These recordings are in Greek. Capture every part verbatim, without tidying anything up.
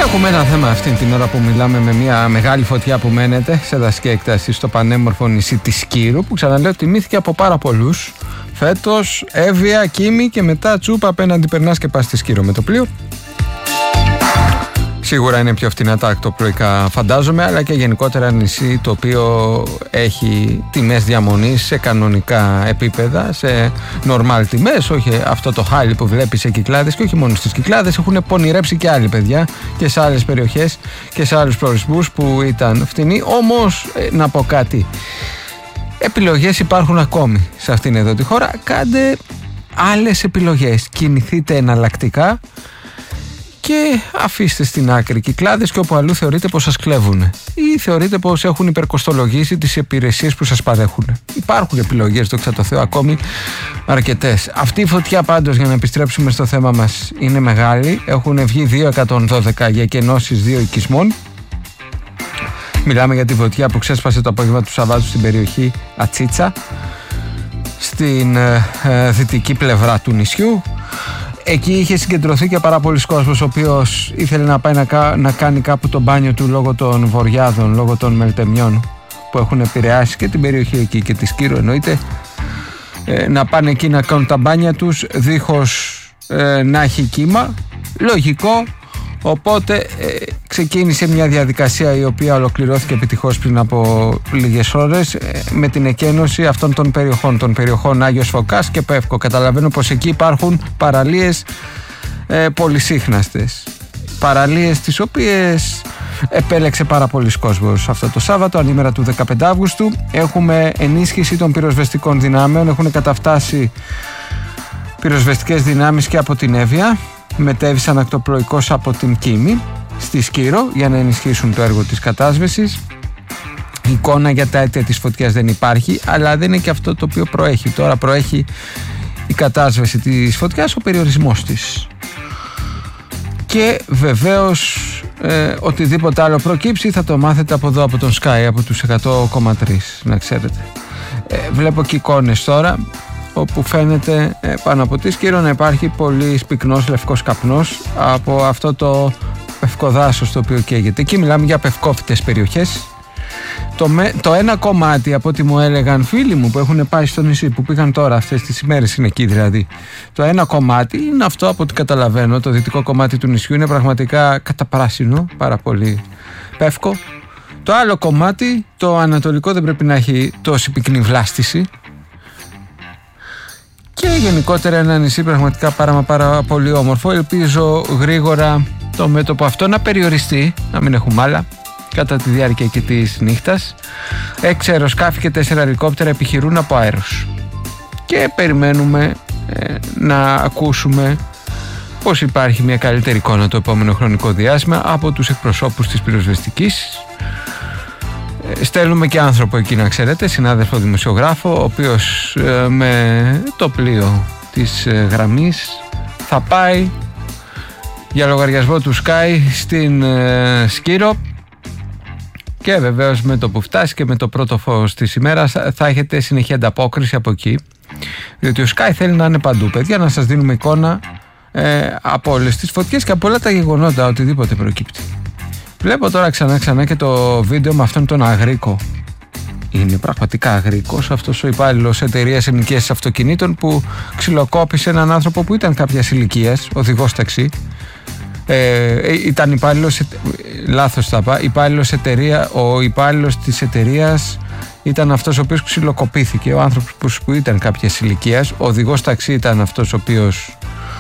Έχουμε ένα θέμα αυτή την ώρα που μιλάμε, με μια μεγάλη φωτιά που μένεται σε δασική έκταση στο πανέμορφο νησί της Σκύρου, που ξαναλέω τιμήθηκε από πάρα πολλούς φέτος. Εύβοια, Κίμη και μετά Τσούπα, απέναντι περνάς και πας στη Σκύρο με το πλοίο. Σίγουρα είναι πιο φτηνά τα ακτοπλοϊκά, φαντάζομαι, αλλά και γενικότερα νησί το οποίο έχει τιμές διαμονής σε κανονικά επίπεδα, σε νορμάλ τιμές, όχι αυτό το χάλι που βλέπεις σε Κυκλάδες, και όχι μόνο στις Κυκλάδες, έχουν πονηρέψει και άλλοι παιδιά και σε άλλες περιοχές και σε άλλους προορισμούς που ήταν φτηνοί. Όμως ε, να πω κάτι, επιλογές υπάρχουν ακόμη σε αυτήν εδώ τη χώρα. Κάντε άλλες επιλογές, κινηθείτε εναλλακτικά και αφήστε στην άκρη Κυκλάδες και όπου αλλού θεωρείτε πως σας κλέβουν ή θεωρείτε πως έχουν υπερκοστολογήσει τις υπηρεσίες που σας παρέχουν. Υπάρχουν επιλογές, δόξα τω Θεώ, ακόμη αρκετές. Αυτή η φωτιά πάντως, για να επιστρέψουμε στο θέμα μας, είναι μεγάλη. Έχουν βγει δύο εκατόν δώδεκα για εκενώσεις δύο οικισμών. Μιλάμε για τη φωτιά που ξέσπασε το απόγευμα του Σαββάτου στην περιοχή Ατσίτσα, στην ε, ε, δυτική πλευρά του νησιού. Εκεί είχε συγκεντρωθεί και πάρα πολλοί κόσμος, ο οποίος ήθελε να πάει να, να κάνει κάπου το μπάνιο του λόγω των βοριάδων, λόγω των μελτεμιών που έχουν επηρεάσει και την περιοχή εκεί και τη Σκύρο εννοείται, ε, να πάνε εκεί να κάνουν τα μπάνια τους δίχως ε, να έχει κύμα. Λογικό. Οπότε ε, ξεκίνησε μια διαδικασία η οποία ολοκληρώθηκε επιτυχώς πριν από λίγες ώρες ε, με την εκένωση αυτών των περιοχών, των περιοχών Άγιος Φωκάς και Πεύκο. Καταλαβαίνω πως εκεί υπάρχουν παραλίες ε, πολυσύχναστες, παραλίες τις οποίες επέλεξε πάρα πολλοί κόσμος αυτό το Σάββατο, ανήμερα του δεκαπέντε Αυγούστου. Έχουμε ενίσχυση των πυροσβεστικών δυνάμεων, έχουν καταφτάσει πυροσβεστικές δυνάμεις και από την Εύβοια. Μετέβησαν ακτοπλοϊκώς από την Κίμη στη Σκύρο για να ενισχύσουν το έργο της κατάσβεσης. Η εικόνα για τα αίτια της φωτιάς δεν υπάρχει, αλλά δεν είναι και αυτό το οποίο προέχει. Τώρα προέχει η κατάσβεση της φωτιάς, ο περιορισμός της. Και βεβαίως ε, οτιδήποτε άλλο προκύψει θα το μάθετε από εδώ, από τον Sky, από τους εκατό κόμμα τρία, να ξέρετε. Ε, βλέπω και εικόνες τώρα, όπου φαίνεται ε, πάνω από τη Σκύρο να υπάρχει πολύ πυκνός λευκός καπνός από αυτό το πευκοδάσος το οποίο καίγεται. Εκεί μιλάμε για πευκόφυτες περιοχές. Το, με, το ένα κομμάτι, από ό,τι μου έλεγαν φίλοι μου που έχουν πάει στο νησί, που πήγαν τώρα αυτές τις ημέρες, είναι εκεί δηλαδή, το ένα κομμάτι είναι αυτό, από ό,τι καταλαβαίνω, το δυτικό κομμάτι του νησιού είναι πραγματικά καταπράσινο, πάρα πολύ πεύκο. Το άλλο κομμάτι, το ανατολικό, δεν πρέπει να έχει τόση πυκνή βλάστηση. Και γενικότερα ένα νησί πραγματικά πάρα, πάρα πολύ όμορφο. Ελπίζω γρήγορα το μέτωπο αυτό να περιοριστεί, να μην έχουμε άλλα κατά τη διάρκεια και της νύχτας. Έξι αεροσκάφη και τέσσερα ελικόπτερα επιχειρούν από αέρος. Και περιμένουμε ε, να ακούσουμε πως υπάρχει μια καλύτερη εικόνα το επόμενο χρονικό διάστημα από τους εκπροσώπους της πυροσβεστικής. Στέλνουμε και άνθρωπο εκεί, να ξέρετε, συνάδελφο δημοσιογράφο, ο οποίος ε, με το πλοίο της ε, γραμμής θα πάει για λογαριασμό του Sky στην ε, Σκύρο, και βεβαίως με το που φτάσει και με το πρώτο φως της ημέρας θα έχετε συνεχή ανταπόκριση από εκεί, διότι ο Sky θέλει να είναι παντού, παιδιά, να σας δίνουμε εικόνα ε, από όλες τις φωτιές και από όλα τα γεγονότα, οτιδήποτε προκύπτει. Βλέπω τώρα ξανά ξανά και το βίντεο με αυτόν τον Αγρίκο. Είναι πραγματικά Αγρίκος αυτός ο υπάλληλος εταιρείας ενοικίασης αυτοκινήτων που ξυλοκόπησε έναν άνθρωπο που ήταν κάποιας ηλικίας, οδηγός ταξί. Ε, ήταν υπάλληλος, λάθος θα πάω, υπάλληλος εταιρεία, ο υπάλληλος της εταιρείας ήταν αυτός ο οποίος ξυλοκοπήθηκε. Ο άνθρωπος που ήταν κάποιας ηλικίας, ο οδηγός ταξί ήταν αυτός ο οποίος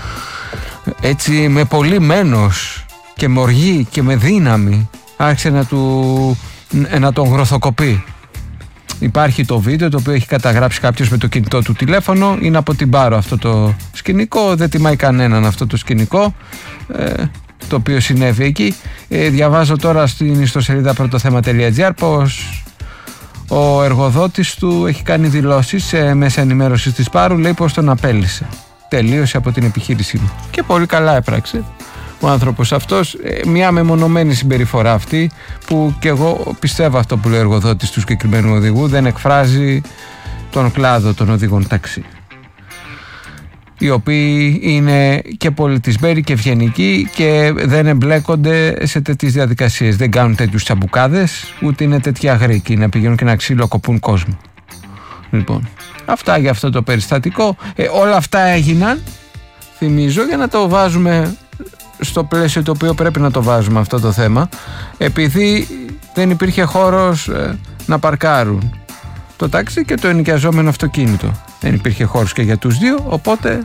έτσι με πολύ μένος και με οργή και με δύναμη άρχισε να, του, να τον γροθοκοπεί. Υπάρχει το βίντεο το οποίο έχει καταγράψει κάποιος με το κινητό του τηλέφωνο. Είναι από την Πάρο αυτό το σκηνικό, δεν τιμάει κανέναν αυτό το σκηνικό ε, το οποίο συνέβη εκεί. ε, Διαβάζω τώρα στην ιστοσελίδα πρωτοθέμα τελεία τζι άρ πως ο εργοδότης του έχει κάνει δηλώσεις σε μέσα ενημέρωσης της Πάρου, λέει πως τον απέλυσε, τελείωσε από την επιχείρησή μου. Και πολύ καλά έπραξε ο άνθρωπος αυτός. Μια μεμονωμένη συμπεριφορά αυτή, που και εγώ πιστεύω αυτό που λέει ο εργοδότης του συγκεκριμένου οδηγού, δεν εκφράζει τον κλάδο των οδηγών ταξί. οι οποίοι είναι και πολιτισμένοι και ευγενικοί και δεν εμπλέκονται σε τέτοιες διαδικασίες. Δεν κάνουν τέτοιους τσαμπουκάδες, ούτε είναι τέτοια αγρίκοι να πηγαίνουν και να ξυλοκοπούν κόσμο. Λοιπόν, αυτά για αυτό το περιστατικό. Ε, όλα αυτά έγιναν, θυμίζω, για να το βάζουμε στο πλαίσιο το οποίο πρέπει να το βάζουμε αυτό το θέμα, επειδή δεν υπήρχε χώρος ε, να παρκάρουν το τάξι και το ενοικιαζόμενο αυτοκίνητο. Δεν υπήρχε χώρος και για τους δύο, οπότε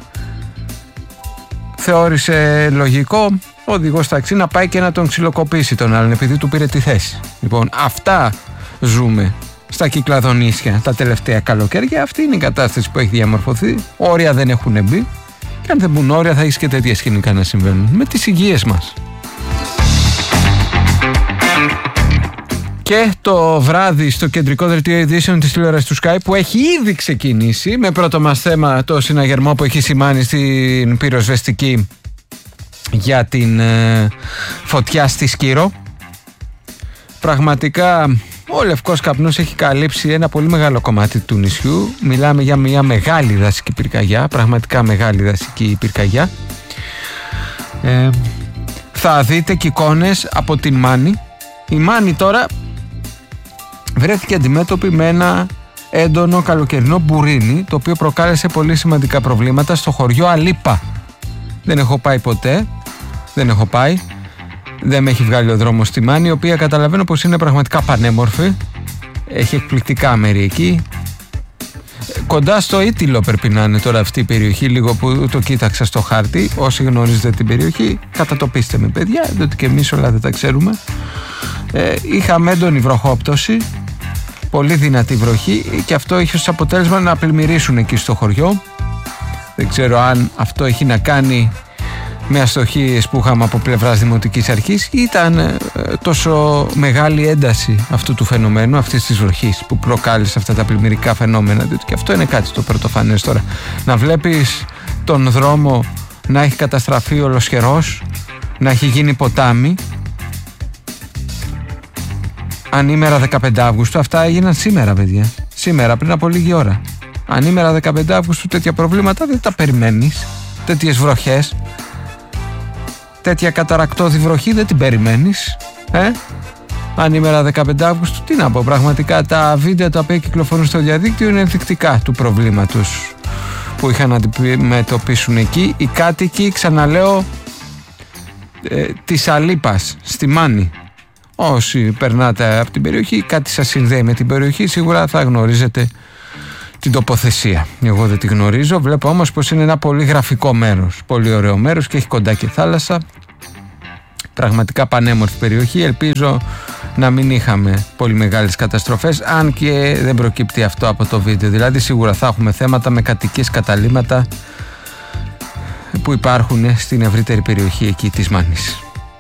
θεώρησε λογικό ο οδηγός ταξί να πάει και να τον ξυλοκοπήσει τον άλλον, επειδή του πήρε τη θέση. Λοιπόν, αυτά ζούμε στα Κυκλαδονήσια τα τελευταία καλοκαίρια. Αυτή είναι η κατάσταση που έχει διαμορφωθεί. Όρια δεν έχουν μπει. Και αν δεν μπουν όρια, θα έχεις και τέτοια σκηνικά να συμβαίνουν με τις υγείες μας. Και το βράδυ στο κεντρικό δελτίο ειδήσεων της τηλεόρασης του Sky, που έχει ήδη ξεκινήσει με πρώτο μας θέμα το συναγερμό που έχει σημάνει στην πυροσβεστική για την ε, φωτιά στη Σκύρο. Πραγματικά ο Λευκός Καπνός έχει καλύψει ένα πολύ μεγάλο κομμάτι του νησιού. Μιλάμε για μια μεγάλη δασική πυρκαγιά, πραγματικά μεγάλη δασική πυρκαγιά. Ε, θα δείτε και εικόνες από την Μάνη. Η Μάνη τώρα βρέθηκε αντιμέτωπη με ένα έντονο καλοκαιρινό μπουρίνι, το οποίο προκάλεσε πολύ σημαντικά προβλήματα στο χωριό Αλίπα. Δεν έχω πάει ποτέ, δεν έχω πάει. Δεν με έχει βγάλει ο δρόμος στη Μάνη, η οποία καταλαβαίνω πως είναι πραγματικά πανέμορφη. Έχει εκπληκτικά μέρη εκεί. Κοντά στο Ήτυλο πρέπει να είναι τώρα αυτή η περιοχή, λίγο που το κοίταξα στο χάρτη. Όσοι γνωρίζετε την περιοχή, κατατοπίστε με, παιδιά, διότι και εμείς όλα δεν τα ξέρουμε. Ε, είχαμε έντονη βροχόπτωση, πολύ δυνατή βροχή, και αυτό είχε ως αποτέλεσμα να πλημμυρίσουν εκεί στο χωριό. Δεν ξέρω αν αυτό έχει να κάνει με αστοχίες που είχαμε από πλευράς Δημοτικής Αρχής, ήταν ε, τόσο μεγάλη ένταση αυτού του φαινομένου, αυτής της βροχής που προκάλεσε αυτά τα πλημμυρικά φαινόμενα, διότι και αυτό είναι κάτι το πρωτοφανές τώρα. Να βλέπεις τον δρόμο να έχει καταστραφεί ολοσχερός, να έχει γίνει ποτάμι. Ανήμερα δεκαπέντε Αυγούστου, αυτά έγιναν σήμερα, παιδιά. Σήμερα, πριν από λίγη ώρα. Ανήμερα δεκαπέντε Αυγούστου τέτοια προβλήματα δεν τα περιμένεις. Τέτοιες βροχές, τέτοια καταρακτώδη βροχή δεν την περιμένεις. Ε? Ανήμερα δεκαπέντε Αυγούστου, τι να πω, πραγματικά τα βίντεο τα οποία κυκλοφορούν στο διαδίκτυο είναι ενδεικτικά του προβλήματος που είχαν να αντιμετωπίσουν εκεί οι κάτοικοι, ξαναλέω, ε, της Αλίπας στη Μάνη. Όσοι περνάτε από την περιοχή, κάτι σας συνδέει με την περιοχή, σίγουρα θα γνωρίζετε την τοποθεσία. Εγώ δεν τη γνωρίζω, βλέπω όμως πως είναι ένα πολύ γραφικό μέρος, πολύ ωραίο μέρος και έχει κοντά και θάλασσα. Πραγματικά πανέμορφη περιοχή. Ελπίζω να μην είχαμε πολύ μεγάλες καταστροφές, αν και δεν προκύπτει αυτό από το βίντεο. Δηλαδή σίγουρα θα έχουμε θέματα με κατοικίες, καταλύματα που υπάρχουν στην ευρύτερη περιοχή εκεί της Μάνης.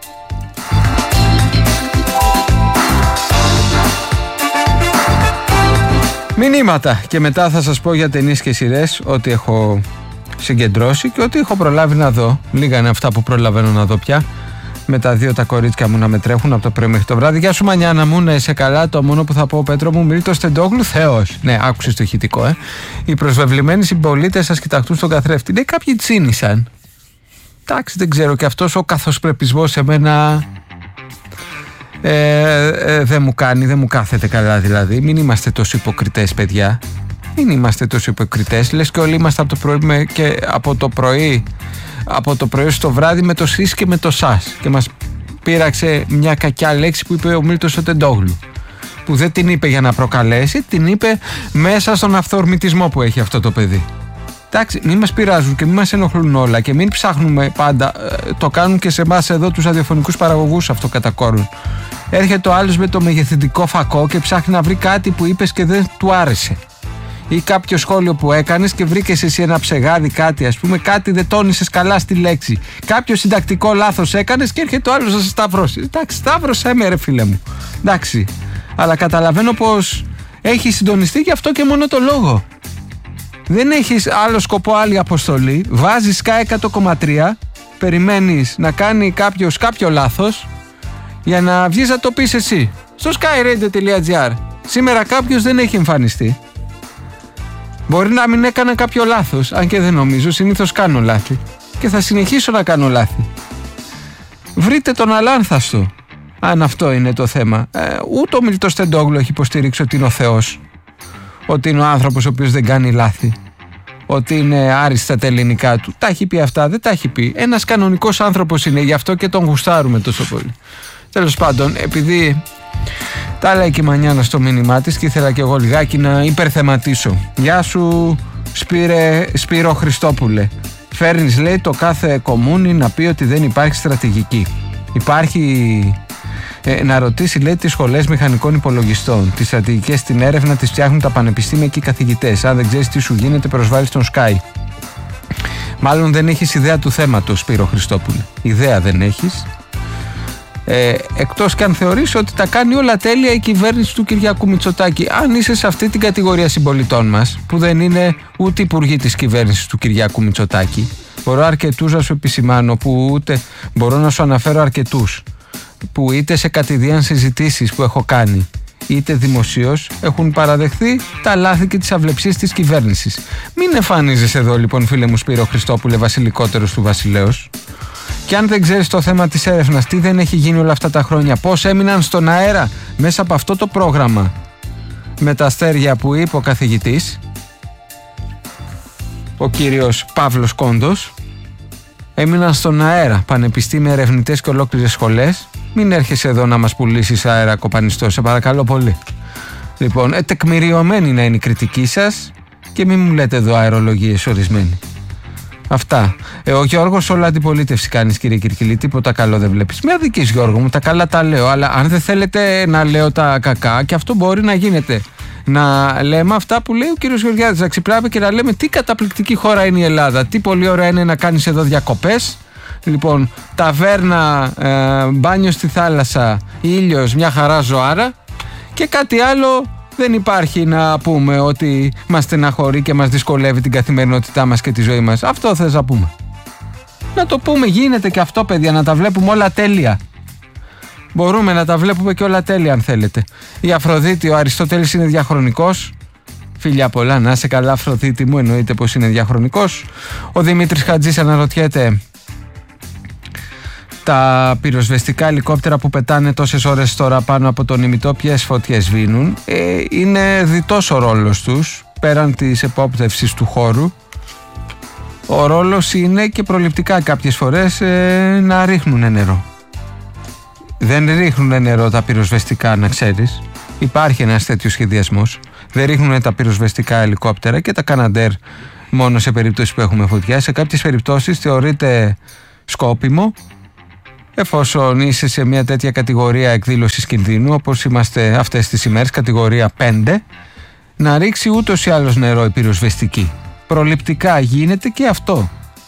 Μηνύματα και μετά θα σας πω για ταινίες και σειρές, ό,τι έχω συγκεντρώσει και ό,τι έχω προλάβει να δω. Λίγα είναι αυτά που προλαβαίνω να δω πια, με τα δύο τα κορίτσια μου να με τρέχουν από το πρωί μέχρι το βράδυ. Γεια σου Μανιάνα μου, να είσαι καλά. Το μόνο που θα πω, Πέτρο μου, Μυρίτος Τεντόγλου, Θεός. Ναι, άκουσες το ηχητικό, ε. Οι προσβεβλημένοι συμπολίτες σας κοιταχτούν στον καθρέφτη. Ναι, κάποιοι τσίνησαν. Εντάξει, δεν ξέρω, και αυτός ο καθοσπρεπισμός σε μένα Ε, ε, δεν μου κάνει, δεν μου κάθεται καλά δηλαδή. Μην είμαστε τόσο υποκριτές, παιδιά. Μην είμαστε τόσο υποκριτές. Λες και όλοι είμαστε από το πρωί, με, και από το πρωί από το πρωί στο βράδυ με το σεις και με το σας. Και μας πείραξε μια κακιά λέξη που είπε ο Μίλτος ο Τεντόγλου, που δεν την είπε για να προκαλέσει, την είπε μέσα στον αυθορμητισμό που έχει αυτό το παιδί. Εντάξει, μην μας πειράζουν και μην μας ενοχλούν όλα και μην ψάχνουμε πάντα. Το κάνουν και σε εμάς εδώ τους ραδιοφωνικούς παραγωγούς αυτό κατά κόρον. Έρχεται ο άλλος με το μεγεθυντικό φακό και ψάχνει να βρει κάτι που είπες και δεν του άρεσε. Ή κάποιο σχόλιο που έκανες και βρήκες εσύ ένα ψεγάδι, κάτι ας πούμε, κάτι δεν τόνισες καλά στη λέξη. Κάποιο συντακτικό λάθος έκανες και έρχεται ο άλλος να σε σταυρώσει. Εντάξει, σταύρωσέ με ρε φίλε μου. Εντάξει, αλλά καταλαβαίνω πως έχει συντονιστεί γι' αυτό και μόνο το λόγο. Δεν έχεις άλλο σκοπό, άλλη αποστολή. Βάζεις Sky εκατό κόμμα τρία, περιμένεις να κάνει κάποιος κάποιο λάθος για να βγεις να το πεις εσύ. Στο skyradio τελεία gr σήμερα κάποιος δεν έχει εμφανιστεί. Μπορεί να μην έκανα κάποιο λάθος, αν και δεν νομίζω, συνήθως κάνω λάθη και θα συνεχίσω να κάνω λάθη. Βρείτε τον αλάνθαστο, αν αυτό είναι το θέμα. ε, Ούτε ο Μίλτος Τεντόγλου έχει υποστηρίξει ότι είναι ο Θεός, ότι είναι ο άνθρωπος ο οποίος δεν κάνει λάθη, ότι είναι άριστα τα ελληνικά του. Τα έχει πει αυτά? Δεν τα έχει πει. Ένας κανονικός άνθρωπος είναι, γι' αυτό και τον γουστάρουμε τόσο πολύ. Τέλος πάντων, επειδή τα λέει και η Μανιάνα στο μήνυμά της και ήθελα και εγώ λιγάκι να υπερθεματίσω. Γεια σου Σπύρε, Σπύρο Χριστόπουλε. Φέρνεις, λέει, το κάθε κομμούνι να πει ότι δεν υπάρχει στρατηγική. Υπάρχει ε, να ρωτήσει, λέει, τις σχολές μηχανικών υπολογιστών. Τις στρατηγικές στην έρευνα τις φτιάχνουν τα πανεπιστήμια και οι καθηγητές. Αν δεν ξέρεις τι σου γίνεται, προσβάλλεις τον Sky. Μάλλον δεν έχεις ιδέα του θέματος, Σπύρο Χριστόπουλε. Ιδέα δεν έχεις. Ε, εκτός και αν θεωρείς ότι τα κάνει όλα τέλεια η κυβέρνηση του Κυριάκου Μητσοτάκη. Αν είσαι σε αυτή την κατηγορία συμπολιτών μας, που δεν είναι ούτε υπουργοί της κυβέρνησης του Κυριάκου Μητσοτάκη, μπορώ αρκετούς να σου επισημάνω, που ούτε μπορώ να σου αναφέρω αρκετούς, που είτε σε κατηδίαν συζητήσεις που έχω κάνει, είτε δημοσίως, έχουν παραδεχθεί τα λάθη και τις αυλεψίες της κυβέρνησης. Μην εμφανίζεσαι εδώ, λοιπόν, φίλε μου Σπύρο Χριστόπουλε, βασιλικότερος του βασιλέως. Και αν δεν ξέρεις το θέμα της έρευνας, τι δεν έχει γίνει όλα αυτά τα χρόνια, πώς έμειναν στον αέρα μέσα από αυτό το πρόγραμμα με τα αστέρια που είπε ο καθηγητής, ο κύριος Παύλος Κόντος, έμειναν στον αέρα πανεπιστήμια, ερευνητές και ολόκληρες σχολές. Μην έρχεσαι εδώ να μας πουλήσεις αέρα κοπανιστό, σε παρακαλώ πολύ. Λοιπόν, ε, τεκμηριωμένη να είναι η κριτική σας και μην μου λέτε εδώ αερολογίες ορισμένοι. Αυτά. Ε, ο Γιώργος, όλη αντιπολίτευση κάνεις, κύριε Κυρκυλή. Τίποτα καλό δεν βλέπεις. Με αδικείς, Γιώργο μου, τα καλά τα λέω. Αλλά αν δεν θέλετε να λέω τα κακά, και αυτό μπορεί να γίνεται, να λέμε αυτά που λέει ο κύριος Γεωργιάδης, να ξυπνάμε και να λέμε τι καταπληκτική χώρα είναι η Ελλάδα. Τι πολύ ωραία είναι να κάνεις εδώ διακοπές. Λοιπόν, ταβέρνα, ε, μπάνιο στη θάλασσα, ήλιος, μια χαρά ζωάρα. Και κάτι άλλο δεν υπάρχει να πούμε ότι μας στεναχωρεί και μας δυσκολεύει την καθημερινότητά μας και τη ζωή μας. Αυτό θες να πούμε? Να το πούμε, γίνεται και αυτό, παιδιά, να τα βλέπουμε όλα τέλεια. Μπορούμε να τα βλέπουμε και όλα τέλεια αν θέλετε. Η Αφροδίτη, ο Αριστοτέλης είναι διαχρονικός. Φιλιά πολλά, να είσαι καλά Αφροδίτη μου, εννοείται πως είναι διαχρονικός. Ο Δημήτρης Χατζής αναρωτιέται, τα πυροσβεστικά ελικόπτερα που πετάνε τόσες ώρες τώρα πάνω από τον ημιτό, ποιες φωτιές σβήνουν? Ε, είναι διτός ο ρόλος τους, πέραν της επόπτευσης του χώρου. Ο ρόλος είναι και προληπτικά κάποιες φορές ε, να ρίχνουν νερό. Δεν ρίχνουν νερό τα πυροσβεστικά, να ξέρεις. Υπάρχει ένας τέτοιος σχεδιασμός. Δεν ρίχνουν τα πυροσβεστικά ελικόπτερα και τα Καναντέρ μόνο σε περίπτωση που έχουμε φωτιά. Σε κάποιες περιπτώσεις θεωρείται σκόπιμο, εφόσον είσαι σε μια τέτοια κατηγορία εκδήλωσης κινδύνου, όπως είμαστε αυτές τις ημέρες, κατηγορία πέντε, να ρίξει ούτως ή άλλως νερό η πυροσβεστική. Προληπτικά γίνεται και αυτό.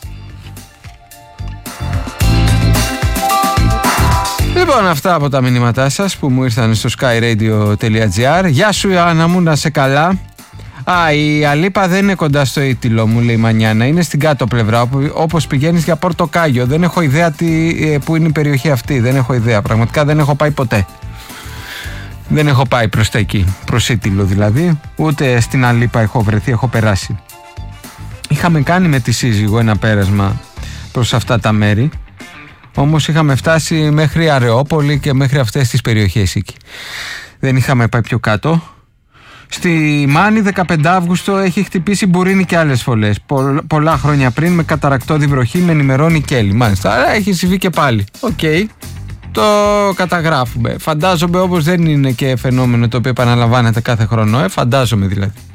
Λοιπόν, αυτά από τα μηνύματά σας που μου ήρθαν στο skyradio.gr. Γεια σου Ιωάννα μου, να σε καλά. Α, η Αλίπα δεν είναι κοντά στο Ήτυλο, μου λέει η Μανιάνα. Είναι στην κάτω πλευρά, όπως πηγαίνεις για Πορτοκάγιο. Δεν έχω ιδέα τι, που είναι η περιοχή αυτή. Δεν έχω ιδέα. Πραγματικά δεν έχω πάει ποτέ. Δεν έχω πάει προς τα εκεί, προς Ήτυλο δηλαδή. Ούτε στην Αλίπα έχω βρεθεί, έχω περάσει. Είχαμε κάνει με τη σύζυγο ένα πέρασμα προς αυτά τα μέρη. Όμως είχαμε φτάσει μέχρι Αρεόπολη και μέχρι αυτές τις περιοχές εκεί. Δεν είχαμε πάει πιο κάτω. Στη Μάνη δεκαπέντε Αυγούστου έχει χτυπήσει μπουρίνι και άλλες φωλές. Πο, πολλά χρόνια πριν με καταρακτώδη βροχή, με ενημερώνει η Κέλλη. Μάλιστα, άρα έχει συμβεί και πάλι. Οκ, okay. Το καταγράφουμε. Φαντάζομαι όμως δεν είναι και φαινόμενο το οποίο επαναλαμβάνεται κάθε χρόνο. Ε, φαντάζομαι δηλαδή.